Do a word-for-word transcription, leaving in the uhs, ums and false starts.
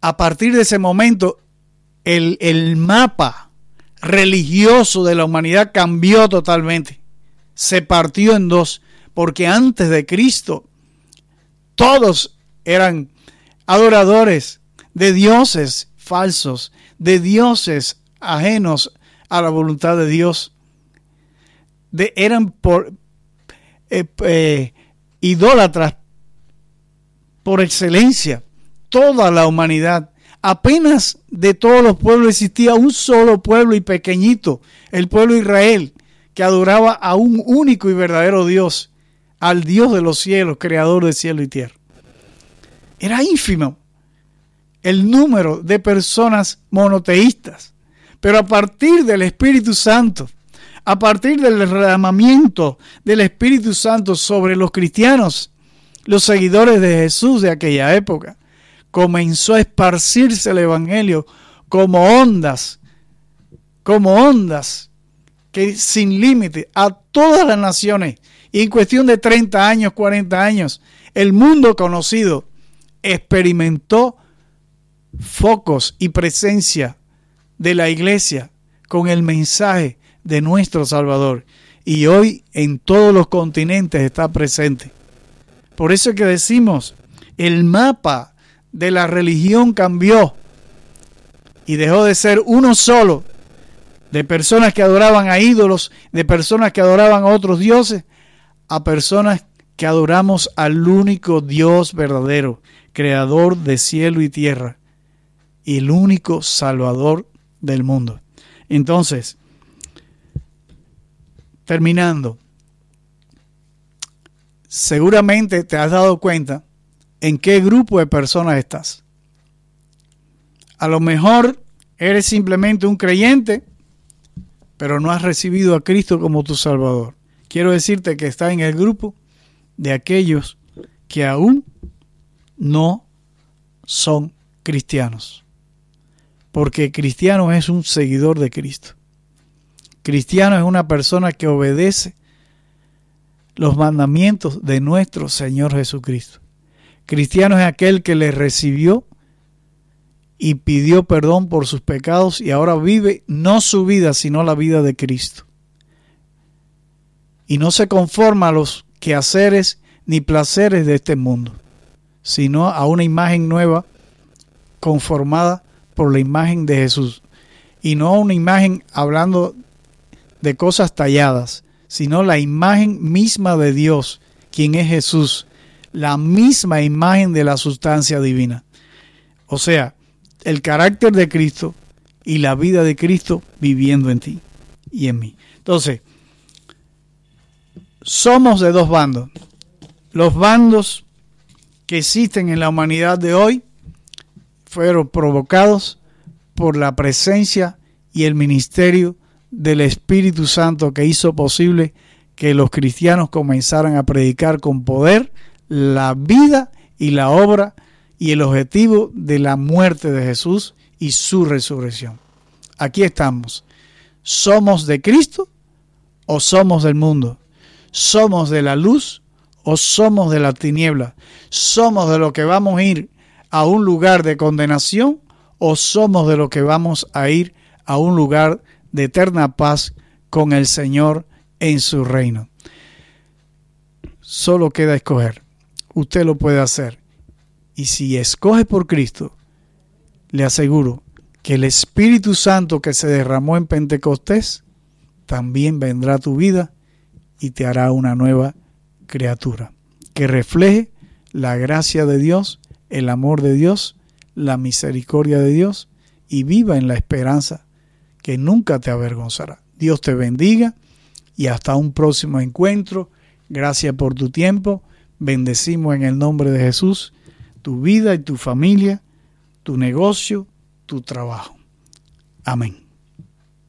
A partir de ese momento, el, el mapa religioso de la humanidad cambió totalmente. Se partió en dos, porque antes de Cristo todos eran adoradores de dioses falsos, de dioses ajenos a la voluntad de Dios. De, eran por eh, eh, idólatras por excelencia. Toda la humanidad, apenas de todos los pueblos existía un solo pueblo y pequeñito, el pueblo de Israel, que adoraba a un único y verdadero Dios, al Dios de los cielos, creador de cielo y tierra. Era ínfimo el número de personas monoteístas, pero a partir del Espíritu Santo, a partir del derramamiento del Espíritu Santo sobre los cristianos, los seguidores de Jesús de aquella época, comenzó a esparcirse el evangelio como ondas, como ondas que sin límite a todas las naciones. Y en cuestión de treinta años, cuarenta años, el mundo conocido experimentó focos y presencia de la iglesia con el mensaje de nuestro Salvador. Y hoy en todos los continentes está presente. Por eso es que decimos, el mapa de la religión cambió y dejó de ser uno solo, de personas que adoraban a ídolos, de personas que adoraban a otros dioses, a personas que adoramos al único Dios verdadero, creador de cielo y tierra, y el único Salvador del mundo. Entonces, terminando, seguramente te has dado cuenta en qué grupo de personas estás. A lo mejor eres simplemente un creyente, pero no has recibido a Cristo como tu Salvador. Quiero decirte que estás en el grupo de aquellos que aún no son cristianos. Porque cristiano es un seguidor de Cristo. Cristiano es una persona que obedece los mandamientos de nuestro Señor Jesucristo. Cristiano es aquel que le recibió y pidió perdón por sus pecados y ahora vive no su vida, sino la vida de Cristo. Y no se conforma a los quehaceres ni placeres de este mundo, sino a una imagen nueva conformada por la imagen de Jesús. Y no a una imagen hablando de cosas talladas, sino la imagen misma de Dios, quien es Jesús, la misma imagen de la sustancia divina. O sea, el carácter de Cristo y la vida de Cristo viviendo en ti y en mí. Entonces, somos de dos bandos. Los bandos que existen en la humanidad de hoy fueron provocados por la presencia y el ministerio del Espíritu Santo, que hizo posible que los cristianos comenzaran a predicar con poder la vida y la obra y el objetivo de la muerte de Jesús y su resurrección. Aquí estamos. ¿Somos de Cristo o somos del mundo? ¿Somos de la luz o somos de la tiniebla? ¿Somos de los que vamos a ir a un lugar de condenación o somos de los que vamos a ir a un lugar de eterna paz con el Señor en su reino? Solo queda escoger. Usted lo puede hacer. Y si escoge por Cristo, le aseguro que el Espíritu Santo que se derramó en Pentecostés también vendrá a tu vida y te hará una nueva criatura que refleje la gracia de Dios, el amor de Dios, la misericordia de Dios y viva en la esperanza que nunca te avergonzará. Dios te bendiga y hasta un próximo encuentro. Gracias por tu tiempo. Bendecimos en el nombre de Jesús tu vida y tu familia, tu negocio, tu trabajo. Amén.